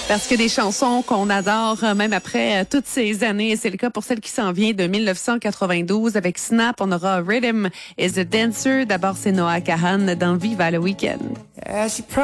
Parce que des chansons qu'on adore même après toutes ces années, c'est le cas pour celle qui s'en vient de 1992 avec Snap. On aura Rhythm is a Dancer. D'abord, c'est Noah Kahan dans Viva le Week-end.